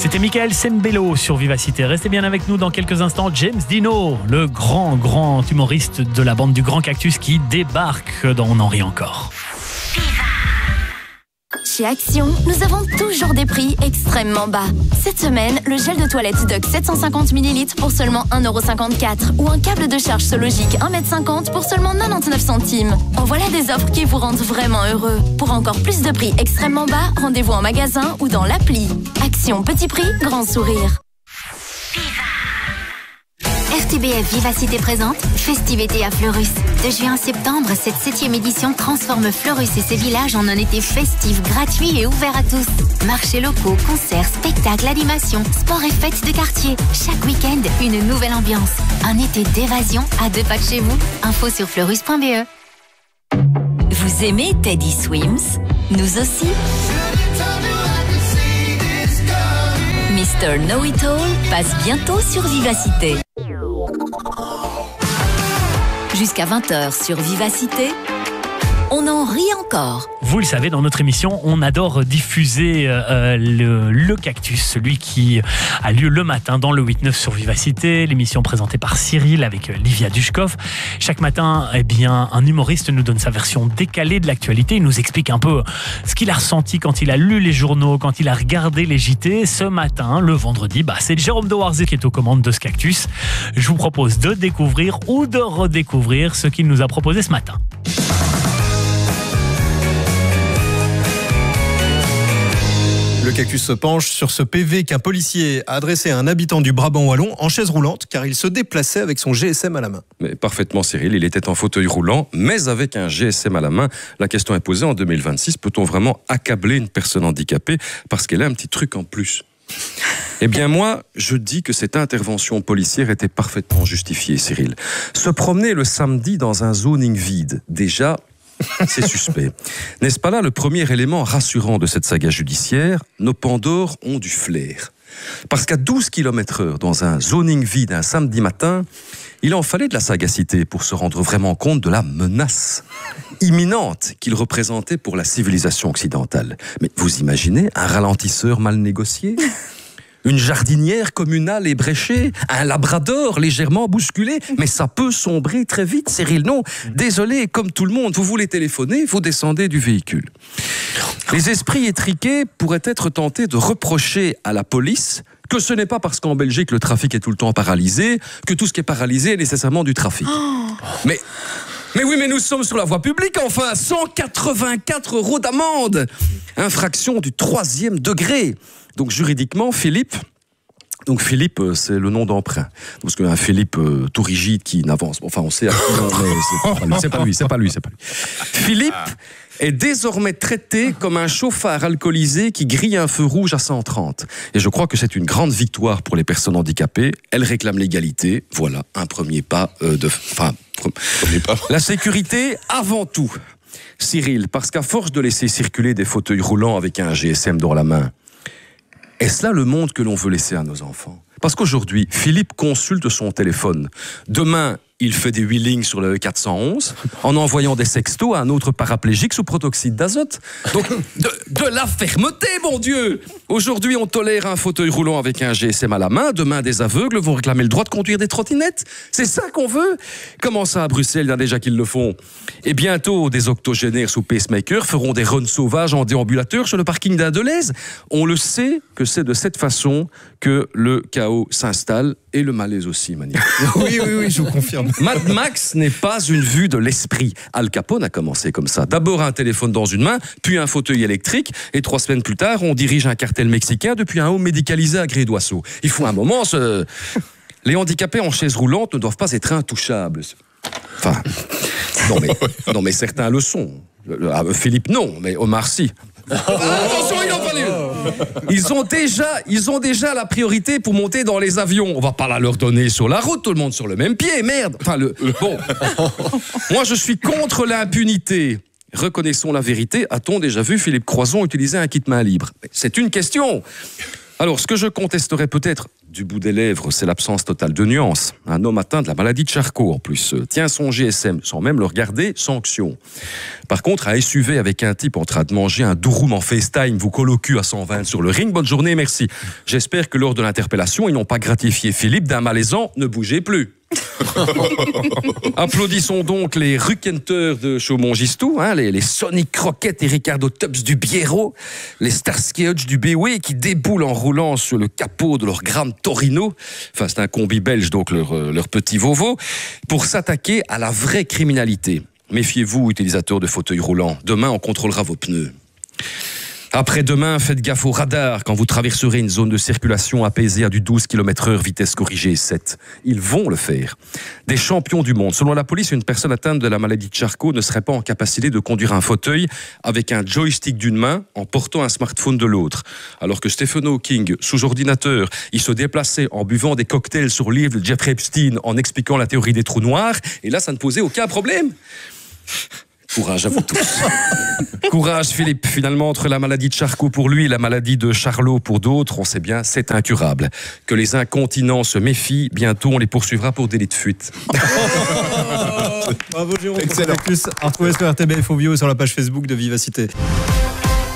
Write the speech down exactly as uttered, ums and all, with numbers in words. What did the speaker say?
C'était Michael Sembello sur Vivacité. Restez bien avec nous dans quelques instants. James Dino, le grand, grand humoriste de la bande du Grand Cactus qui débarque dans On en rit encore. Chez Action, nous avons toujours des prix extrêmement bas. Cette semaine, le gel de toilette Duck sept cent cinquante millilitres pour seulement un euro cinquante-quatre ou un câble de charge Sologic un mètre cinquante pour seulement quatre-vingt-dix-neuf centimes. En voilà des offres qui vous rendent vraiment heureux. Pour encore plus de prix extrêmement bas, rendez-vous en magasin ou dans l'appli. Action, petit prix, grand sourire. R T B F Vivacité présente Festivété à Fleurus. De juin à septembre, cette septième édition transforme Fleurus et ses villages en un été festif, gratuit et ouvert à tous. Marchés locaux, concerts, spectacles, animations, sports et fêtes de quartier. Chaque week-end, une nouvelle ambiance. Un été d'évasion à deux pas de chez vous. Info sur fleurus point b e. Vous aimez Teddy Swims? Nous aussi. Mister Know-It-All passe bientôt sur Vivacité. Jusqu'à vingt heures sur Vivacité, on en rit encore. Vous le savez, dans notre émission, on adore diffuser euh, le, le Cactus, celui qui a lieu le matin dans le huit neuf sur Vivacité, l'émission présentée par Cyril avec Livia Dushkov. Chaque matin, eh bien, un humoriste nous donne sa version décalée de l'actualité. Il nous explique un peu ce qu'il a ressenti quand il a lu les journaux, quand il a regardé les J T. Ce matin, le vendredi, bah, c'est Jérôme Dewarzé qui est aux commandes de ce Cactus. Je vous propose de découvrir ou de redécouvrir ce qu'il nous a proposé ce matin. Le Cactus se penche sur ce P V qu'un policier a adressé à un habitant du Brabant wallon en chaise roulante car il se déplaçait avec son G S M à la main. Mais parfaitement, Cyril, il était en fauteuil roulant, mais avec un G S M à la main. La question est posée en deux mille vingt-six, peut-on vraiment accabler une personne handicapée parce qu'elle a un petit truc en plus ? Eh bien moi, je dis que cette intervention policière était parfaitement justifiée, Cyril. Se promener le samedi dans un zoning vide, déjà... c'est suspect. N'est-ce pas là le premier élément rassurant de cette saga judiciaire ? Nos Pandores ont du flair. Parce qu'à douze kilomètres heure, dans un zoning vide un samedi matin, il en fallait de la sagacité pour se rendre vraiment compte de la menace imminente qu'il représentait pour la civilisation occidentale. Mais vous imaginez un ralentisseur mal négocié ? Une jardinière communale ébréchée, un labrador légèrement bousculé, mais ça peut sombrer très vite, Cyril. Non, désolé, comme tout le monde, vous voulez téléphoner, vous descendez du véhicule. Les esprits étriqués pourraient être tentés de reprocher à la police que ce n'est pas parce qu'en Belgique le trafic est tout le temps paralysé que tout ce qui est paralysé est nécessairement du trafic. Oh. Mais... Mais oui, mais nous sommes sur la voie publique, enfin, cent quatre-vingt-quatre euros d'amende. Infraction du troisième degré. Donc juridiquement, Philippe, donc Philippe, c'est le nom d'emprunt. Parce qu'un Philippe euh, tout rigide qui n'avance. Enfin, on sait à qui on est. C'est pas lui, c'est pas lui, c'est pas lui. Philippe est désormais traité comme un chauffard alcoolisé qui grille un feu rouge à cent trente. Et je crois que c'est une grande victoire pour les personnes handicapées. Elles réclament l'égalité. Voilà, un premier pas euh, de... Enfin, la sécurité avant tout, Cyril, parce qu'à force de laisser circuler des fauteuils roulants avec un G S M dans la main, est-ce là le monde que l'on veut laisser à nos enfants ? Parce qu'aujourd'hui, Philippe consulte son téléphone. Demain, il fait des wheelings sur le E quatre cent onze en envoyant des sextos à un autre paraplégique sous protoxyde d'azote. Donc, de, de la fermeté, mon Dieu ! Aujourd'hui, on tolère un fauteuil roulant avec un G S M à la main. Demain, des aveugles vont réclamer le droit de conduire des trottinettes. C'est ça qu'on veut ? Comment ça, à Bruxelles, il y en a déjà qui le font ? Et bientôt, des octogénaires sous pacemaker feront des runs sauvages en déambulateur sur le parking d'Indelaise. On le sait que c'est de cette façon que le chaos s'installe et le malaise aussi, Mani. Oui, oui, oui, je vous confirme. Mad Max n'est pas une vue de l'esprit. Al Capone a commencé comme ça. D'abord un téléphone dans une main, puis un fauteuil électrique, et trois semaines plus tard, on dirige un cartel mexicain depuis un home médicalisé à Gré-d'Oisseau. Il faut un moment se... Les handicapés en chaise roulante ne doivent pas être intouchables. Enfin, non mais, non mais certains le sont. Philippe, non, mais Omar, si. Attention, ils n'ont pas les... Ils ont déjà, ils ont déjà la priorité pour monter dans les avions. On va pas la leur donner sur la route, tout le monde sur le même pied, merde. Enfin, le, bon. Moi, je suis contre l'impunité. Reconnaissons la vérité. A-t-on déjà vu Philippe Croison utiliser un kit main libre ? C'est une question. Alors, ce que je contesterais peut-être du bout des lèvres, c'est l'absence totale de nuances. Un homme atteint de la maladie de Charcot, en plus, euh, tient son G S M sans même le regarder, sanction. Par contre, à S U V avec un type en train de manger un durum en FaceTime, vous colloque à cent vingt sur le ring, bonne journée, merci. J'espère que lors de l'interpellation, ils n'ont pas gratifié Philippe d'un malaisant, ne bougez plus. Applaudissons donc les Ruckenteurs de Chaumont-Gistou, hein, les, les Sonic Croquettes et Ricardo Tubbs du Biero, les Starsky Hutch du B W qui déboulent en roulant sur le capot de leur Grande Torino, enfin c'est un combi belge donc leur, leur petit Volvo, pour s'attaquer à la vraie criminalité. Méfiez-vous, utilisateurs de fauteuils roulants, demain on contrôlera vos pneus. Après-demain, faites gaffe au radar quand vous traverserez une zone de circulation apaisée à du douze kilomètres heure, vitesse corrigée sept. Ils vont le faire. Des champions du monde. Selon la police, une personne atteinte de la maladie de Charcot ne serait pas en capacité de conduire un fauteuil avec un joystick d'une main en portant un smartphone de l'autre. Alors que Stephen Hawking, sous ordinateur, il se déplaçait en buvant des cocktails sur le livre de Jeffrey Epstein en expliquant la théorie des trous noirs. Et là, ça ne posait aucun problème. Courage à vous tous. Courage Philippe, finalement entre la maladie de Charcot pour lui et la maladie de Charlot pour d'autres, on sait bien, c'est incurable. Que les incontinents se méfient, bientôt on les poursuivra pour délit de fuite. Bravo Jérôme. Excellent. Plus à retrouver sur R T B F Audio et sur la page Facebook de Vivacité.